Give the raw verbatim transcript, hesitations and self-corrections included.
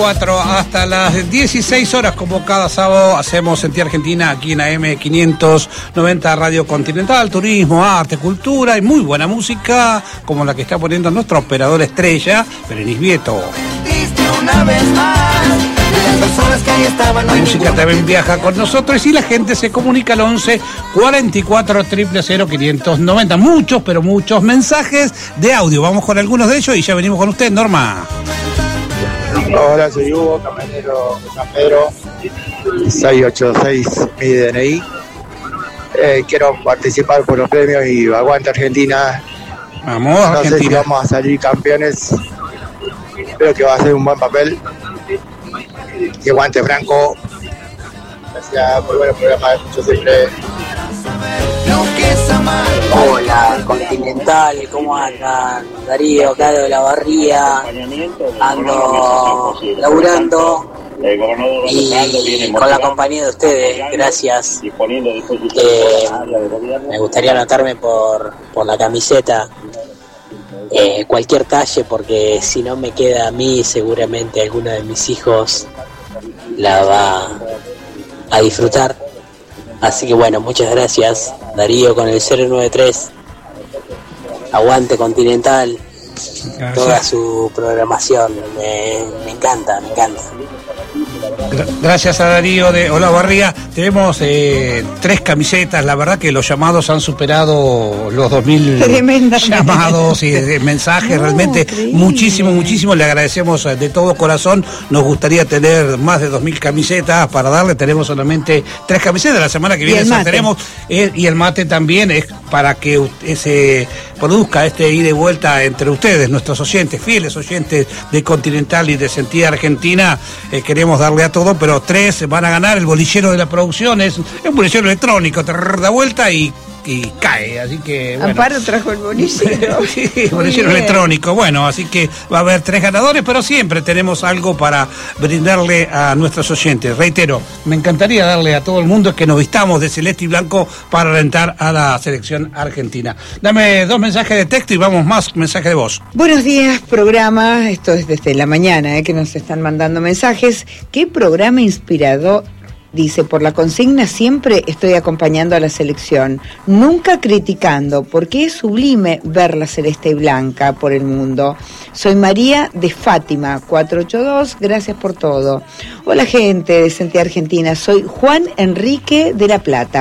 cuatro hasta las dieciséis horas, como cada sábado hacemos Sentir Argentina aquí en A M quinientos noventa Radio Continental. Turismo, arte, cultura y muy buena música, como la que está poniendo nuestra operadora estrella, Berenice Vieto. La música también viaja con nosotros y la gente se comunica al once cuarenta y cuatro cero cero cero quinientos noventa. Muchos, pero muchos mensajes de audio. Vamos con algunos de ellos y ya venimos con usted, Norma. Hola, soy Hugo, camionero de San Pedro, seis ocho seis mi D N I. Eh, quiero participar por los premios y aguante Argentina. Vamos, no Argentina. sé si vamos a salir campeones, creo que va a ser un buen papel. Y aguante Franco. Gracias por el programa, yo siempre. Hola, Continental, ¿cómo andan? Darío, acá de la Barría, ando laburando y con la compañía de ustedes, gracias. Eh, me gustaría anotarme por, por la camiseta, eh, cualquier talle, porque si no me queda a mí, seguramente alguno de mis hijos la va a disfrutar. Así que bueno, muchas gracias, Darío con el cero nueve tres. Aguante Continental. Gracias. Toda su programación, me, me encanta, me encanta. Gracias a Darío de Olavarría. Tenemos eh, tres camisetas. La verdad que los llamados han superado los dos mil llamados y de mensajes. No, realmente increíble. muchísimo, muchísimo. Le agradecemos de todo corazón. Nos gustaría tener más de dos mil camisetas para darle. Tenemos solamente tres camisetas. La semana que viene tenemos. Eh, y el mate también es para que se produzca este ida y vuelta entre ustedes, nuestros oyentes, fieles oyentes de Continental y de Sentir Argentina. Eh, queremos darle a todo, pero tres van a ganar. El bolillero de la producción es, es un bolillero electrónico, te da vuelta y, y cae, así que bueno. Amparo trajo el bolillero. Sí, bolillero electrónico, bueno, así que va a haber tres ganadores, pero siempre tenemos algo para brindarle a nuestros oyentes. Reitero, me encantaría darle a todo el mundo que nos vistamos de celeste y blanco para alentar a la selección argentina. Dame dos mensajes de texto y vamos más mensajes de voz. Buenos días, programa, esto es desde la mañana, eh, que nos están mandando mensajes. ¿Qué programa inspirador? Dice, por la consigna siempre estoy acompañando a la selección, nunca criticando, porque es sublime ver la celeste y blanca por el mundo. Soy María de Fátima, cuatro ocho dos, gracias por todo. Hola gente de Sentir Argentina, soy Juan Enrique de La Plata.